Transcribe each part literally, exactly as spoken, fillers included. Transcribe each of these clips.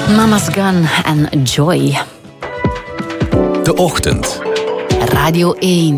Mama's Gun en Joy. De Ochtend. Radio één.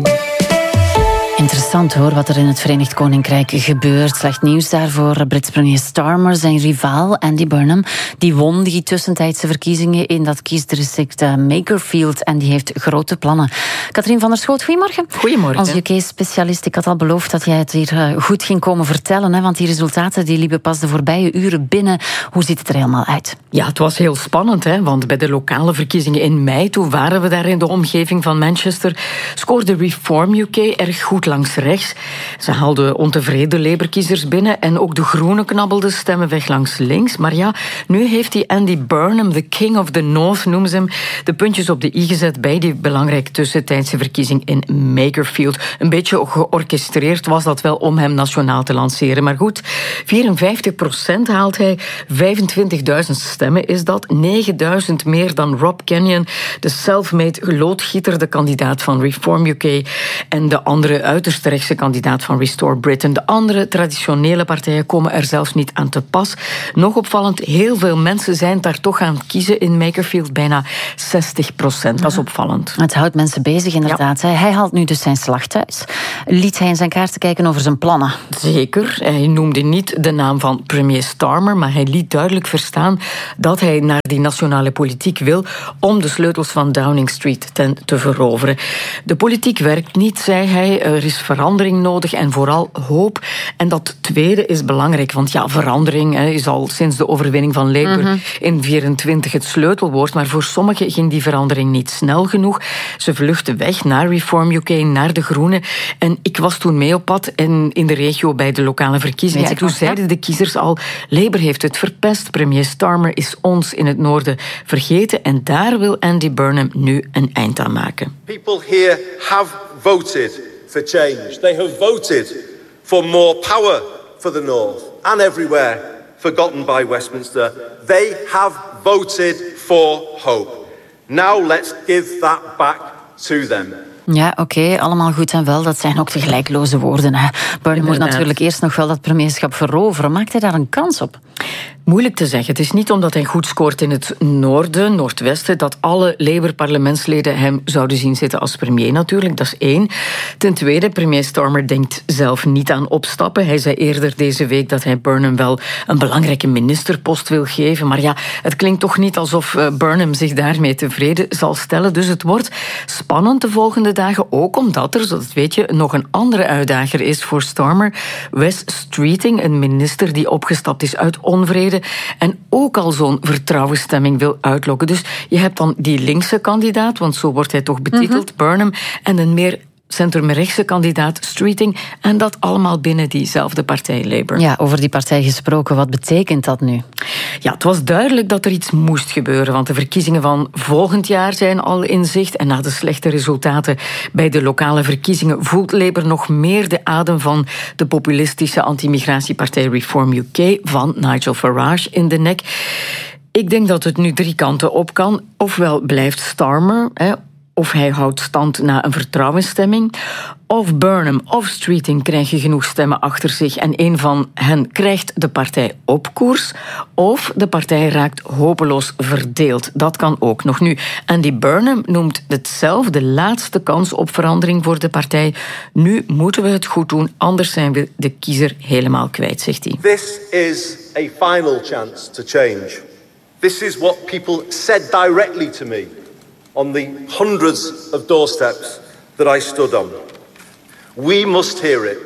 Interessant hoor, wat er in het Verenigd Koninkrijk gebeurt. Slecht nieuws daarvoor. Brits premier Starmer, zijn rivaal Andy Burnham, die won die tussentijdse verkiezingen in dat kiesdistrict uh, Makerfield en die heeft grote plannen. Katrien van der Schoot, goedemorgen. Goedemorgen. Als U K-specialist, ik had al beloofd dat jij het hier uh, goed ging komen vertellen, hè, want die resultaten die liepen pas de voorbije uren binnen. Hoe ziet het er helemaal uit? Ja, het was heel spannend, hè, want bij de lokale verkiezingen in mei, toen waren we daar in de omgeving van Manchester, scoorde Reform U K erg goed langs rechts. Ze haalden ontevreden Labour-kiezers binnen en ook de Groenen knabbelden stemmen weg langs links. Maar ja, nu heeft die Andy Burnham, de King of the North noemen ze hem, de puntjes op de i gezet bij die belangrijke tussentijdse verkiezing in Makerfield. Een beetje georchestreerd was dat wel om hem nationaal te lanceren. Maar goed, vierenvijftig procent haalt hij, vijfentwintigduizend stemmen is dat, negenduizend meer dan Rob Kenyon, de self-made loodgieter, de kandidaat van Reform U K, en de andere uiterst rechtse kandidaat van Restore Britain. De andere traditionele partijen komen er zelfs niet aan te pas. Nog opvallend, heel veel mensen zijn daar toch gaan kiezen in Makerfield, bijna zestig procent. Dat is opvallend. Het houdt mensen bezig inderdaad. Ja. Hij haalt nu dus zijn slag thuis. Liet hij in zijn kaarten kijken over zijn plannen? Zeker. Hij noemde niet de naam van premier Starmer, maar hij liet duidelijk verstaan dat hij naar die nationale politiek wil om de sleutels van Downing Street ten te veroveren. De politiek werkt niet, zei hij. Er is verandering nodig en vooral hoop. En dat tweede is belangrijk, want ja, verandering hè, is al sinds de overwinning van Labour mm-hmm. in vierentwintig het sleutelwoord, maar voor sommigen ging die verandering niet snel genoeg. Ze vluchtten weg naar Reform U K, naar de Groenen. En ik was toen mee op pad in, in de regio bij de lokale verkiezingen. En toen zeiden de kiezers al, Labour heeft het verpest, premier Starmer is ons in het noorden vergeten en daar wil Andy Burnham nu een eind aan maken. People here have voted for change. They have voted for more power for the North and everywhere forgotten by Westminster. They have voted for hope. Now let's give that back to them. Ja, oké, okay, allemaal goed en wel. Dat zijn ook de gelijkloze woorden. Hè. Burnham moet natuurlijk eerst nog wel dat premierschap veroveren. Maakt hij daar een kans op? Moeilijk te zeggen. Het is niet omdat hij goed scoort in het noorden, noordwesten, dat alle Labour-parlementsleden hem zouden zien zitten als premier natuurlijk. Dat is één. Ten tweede, premier Starmer denkt zelf niet aan opstappen. Hij zei eerder deze week dat hij Burnham wel een belangrijke ministerpost wil geven. Maar ja, het klinkt toch niet alsof Burnham zich daarmee tevreden zal stellen. Dus het wordt spannend de volgende dagen, ook omdat er, zodat weet je, nog een andere uitdager is voor Starmer. Wes Streeting, een minister die opgestapt is uit onvrede en ook al zo'n vertrouwensstemming wil uitlokken. Dus je hebt dan die linkse kandidaat, want zo wordt hij toch betiteld, mm-hmm. Burnham, en een meer centrumrechtse kandidaat Streeting, en dat allemaal binnen diezelfde partij Labour. Ja, over die partij gesproken, wat betekent dat nu? Ja, het was duidelijk dat er iets moest gebeuren, want de verkiezingen van volgend jaar zijn al in zicht en na de slechte resultaten bij de lokale verkiezingen voelt Labour nog meer de adem van de populistische anti-migratiepartij Reform U K van Nigel Farage in de nek. Ik denk dat het nu drie kanten op kan. Ofwel blijft Starmer, hè, of hij houdt stand na een vertrouwensstemming. Of Burnham of Streeting krijgen genoeg stemmen achter zich en een van hen krijgt de partij op koers. Of de partij raakt hopeloos verdeeld. Dat kan ook nog. Nu, Andy Burnham noemt het zelf de laatste kans op verandering voor de partij. Nu moeten we het goed doen, anders zijn we de kiezer helemaal kwijt, zegt hij. This is a final chance to change. This is what people said directly to me on the hundreds of doorsteps that I stood on. We must hear it.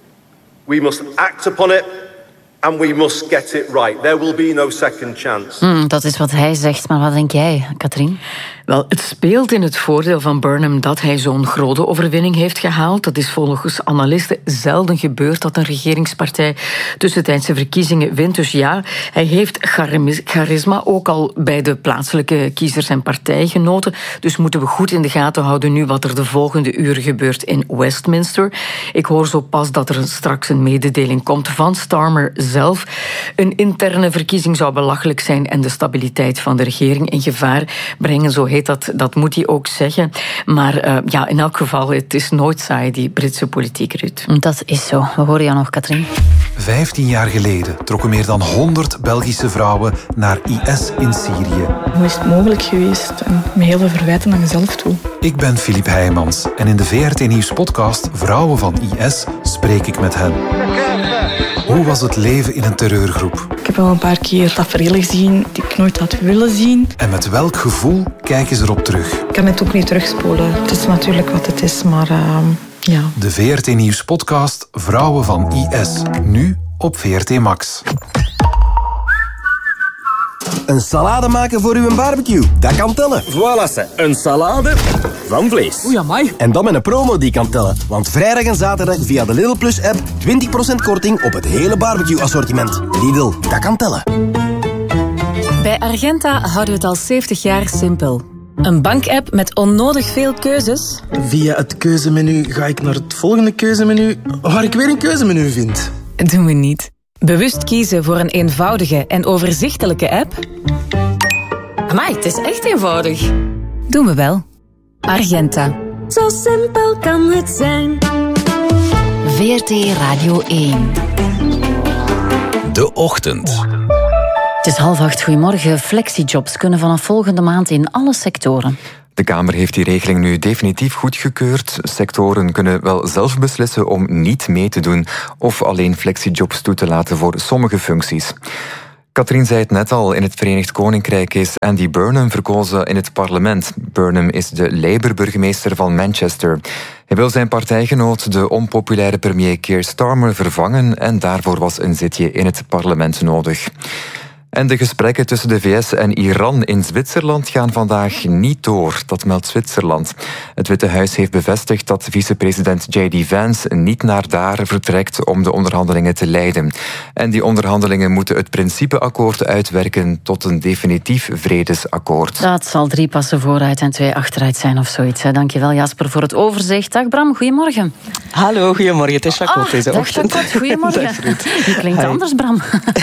We must act upon it. And we must get it right. There will be no second chance. Mm, dat is wat hij zegt, maar wat denk jij, Katrien? Wel, het speelt in het voordeel van Burnham dat hij zo'n grote overwinning heeft gehaald. Dat is volgens analisten zelden gebeurd dat een regeringspartij tussentijdse verkiezingen wint. Dus ja, hij heeft charisma, ook al bij de plaatselijke kiezers en partijgenoten. Dus moeten we goed in de gaten houden nu wat er de volgende uren gebeurt in Westminster. Ik hoor zo pas dat er straks een mededeling komt van Starmer zelf zelf. Een interne verkiezing zou belachelijk zijn en de stabiliteit van de regering in gevaar brengen. Zo heet dat, dat moet hij ook zeggen. Maar uh, ja, in elk geval, het is nooit saai, die Britse politiek, Ruud. Dat is zo. We horen jou nog, Katrien. Vijftien jaar geleden trokken meer dan honderd Belgische vrouwen naar I S in Syrië. Hoe is het mogelijk geweest? En met heel veel verwijten aan jezelf toe. Ik ben Filip Heijmans en in de V R T Nieuws podcast Vrouwen van I S spreek ik met hen. Hoe was het leven in een terreurgroep? Ik heb wel een paar keer tafereelen gezien die ik nooit had willen zien. En met welk gevoel kijken ze erop terug? Ik kan het ook niet terugspoelen. Het is natuurlijk wat het is, maar uh, ja. De V R T Nieuws podcast Vrouwen van I S. Nu op V R T Max. Een salade maken voor uw barbecue, dat kan tellen. Voilà, ze. Een salade van vlees. Oei, amai. En dan met een promo die kan tellen. Want vrijdag en zaterdag via de Lidl Plus app twintig procent korting op het hele barbecue assortiment. Lidl, dat kan tellen. Bij Argenta houden we het al zeventig jaar simpel. Een bankapp met onnodig veel keuzes. Via het keuzemenu ga ik naar het volgende keuzemenu, waar ik weer een keuzemenu vind. Doen we niet. Bewust kiezen voor een eenvoudige en overzichtelijke app? Amai, het is echt eenvoudig. Doen we wel. Argenta. Zo simpel kan het zijn. V R T Radio één. De Ochtend. Het is half acht. Goedemorgen. Flexijobs kunnen vanaf volgende maand in alle sectoren. De Kamer heeft die regeling nu definitief goedgekeurd. Sectoren kunnen wel zelf beslissen om niet mee te doen of alleen flexijobs toe te laten voor sommige functies. Katrien zei het net al, in het Verenigd Koninkrijk is Andy Burnham verkozen in het parlement. Burnham is de Labour-burgemeester van Manchester. Hij wil zijn partijgenoot, de onpopulaire premier Keir Starmer, vervangen en daarvoor was een zitje in het parlement nodig. En de gesprekken tussen de V S en Iran in Zwitserland gaan vandaag niet door, dat meldt Zwitserland. Het Witte Huis heeft bevestigd dat vicepresident J D Vance niet naar daar vertrekt om de onderhandelingen te leiden. En die onderhandelingen moeten het principeakkoord uitwerken tot een definitief vredesakkoord. Dat zal drie passen vooruit en twee achteruit zijn of zoiets. Dankjewel Jasper voor het overzicht. Dag Bram, goedemorgen. Hallo, goedemorgen. Het is Jacot oh, deze ochtend. Dag Jacot, goedemorgen. Je klinkt Hi. anders, Bram.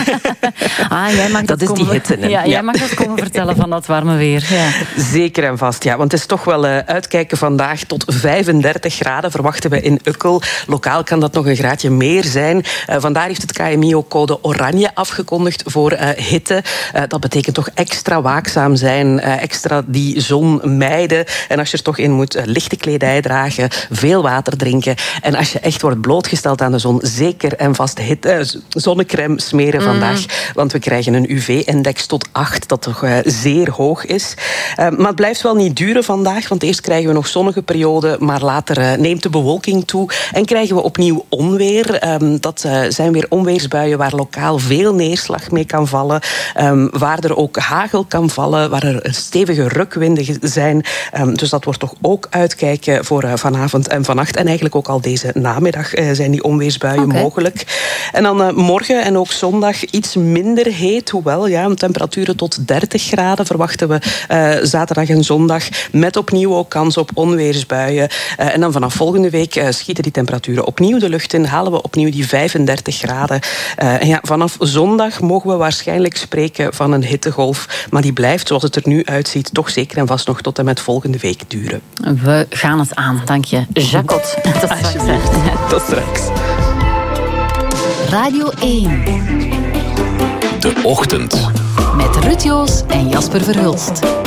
ah, jij mag dat, dat is komen, die hitte. Ja, ja, jij mag dat komen vertellen van dat warme weer. Ja. Zeker en vast, ja. Want het is toch wel uh, uitkijken vandaag tot vijfendertig graden verwachten we in Ukkel. Lokaal kan dat nog een graadje meer zijn. Uh, vandaar heeft het K M I ook code oranje afgekondigd voor uh, hitte. Uh, dat betekent toch extra waakzaam zijn, uh, extra die zon mijden. En als je er toch in moet, uh, lichte kledij dragen, veel water drinken. En als je echt wordt blootgesteld aan de zon, zeker en vast hitte, uh, zonnecrème smeren mm. vandaag. Want we krijgen een U V-index tot acht, dat toch uh, zeer hoog is. Uh, maar het blijft wel niet duren vandaag, want eerst krijgen we nog zonnige perioden, maar later uh, neemt de bewolking toe en krijgen we opnieuw onweer. Um, dat uh, zijn weer onweersbuien waar lokaal veel neerslag mee kan vallen, um, waar er ook hagel kan vallen, waar er stevige rukwinden zijn. Um, dus dat wordt toch ook uitkijken voor uh, vanavond en vannacht. En eigenlijk ook al deze namiddag uh, zijn die onweersbuien okay. mogelijk. En dan uh, morgen en ook zondag iets minder heet, hoewel ja, temperaturen tot dertig graden verwachten we uh, zaterdag en zondag, met opnieuw ook kans op onweersbuien. Uh, en dan vanaf volgende week uh, schieten die temperaturen opnieuw de lucht in, halen we opnieuw die vijfendertig graden. Uh, en ja, vanaf zondag mogen we waarschijnlijk spreken van een hittegolf, maar die blijft, zoals het er nu uitziet, toch zeker en vast nog tot en met volgende week duren. We gaan het aan, dank je. Jacot. Tot straks. Tot straks. Radio één. De Ochtend. Met Ruud Joos en Jasper Verhulst.